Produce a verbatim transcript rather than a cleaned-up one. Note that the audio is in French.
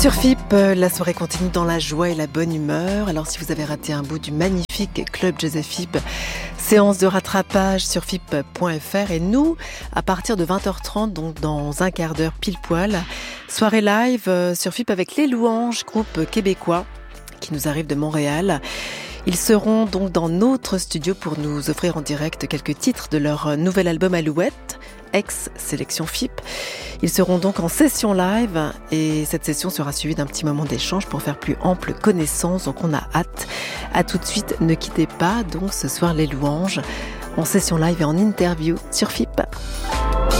Sur F I P, la soirée continue dans la joie et la bonne humeur. Alors si vous avez raté un bout du magnifique Club Jazz F I P, séance de rattrapage sur F I P point F R. Et nous, à partir de vingt heures trente, donc dans un quart d'heure pile poil, soirée live sur F I P avec Les Louanges, groupe québécois qui nous arrive de Montréal. Ils seront donc dans notre studio pour nous offrir en direct quelques titres de leur nouvel album Alouette, ex-sélection F I P. Ils seront donc en session live et cette session sera suivie d'un petit moment d'échange pour faire plus ample connaissance. Donc on a hâte. À tout de suite, ne quittez pas donc ce soir Les Louanges en session live et en interview sur F I P.